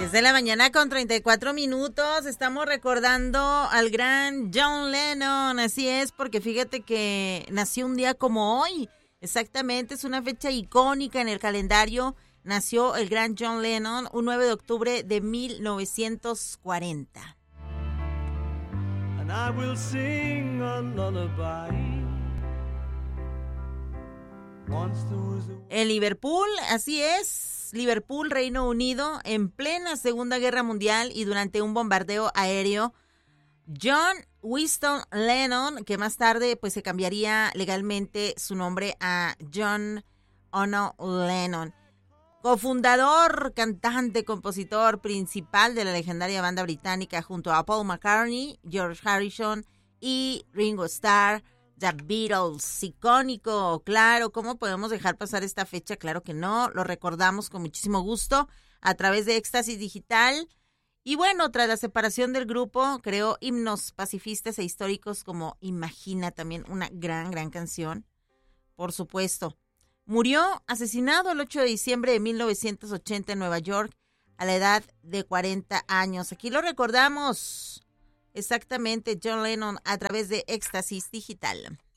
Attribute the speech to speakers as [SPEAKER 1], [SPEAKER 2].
[SPEAKER 1] 10:34 a.m. Estamos recordando al gran John Lennon. Así es, porque fíjate que nació un día como hoy. Exactamente, es una fecha icónica en el calendario. Nació el gran John Lennon un 9 de octubre de 1940. And I will sing a lullaby. En Liverpool, así es, Liverpool, Reino Unido, en plena Segunda Guerra Mundial y durante un bombardeo aéreo, John Winston Lennon, que más tarde pues se cambiaría legalmente su nombre a John Ono Lennon, cofundador, cantante, compositor principal de la legendaria banda británica junto a Paul McCartney, George Harrison y Ringo Starr. The Beatles, icónico, claro, ¿cómo podemos dejar pasar esta fecha? Claro que no, lo recordamos con muchísimo gusto a través de Éxtasis Digital. Y bueno, tras la separación del grupo, creó himnos pacifistas e históricos como Imagina, también una gran canción, por supuesto. Murió asesinado el 8 de diciembre de 1980 en Nueva York a la edad de 40 años. Aquí lo recordamos. Exactamente, John Lennon a través de Éxtasis Digital.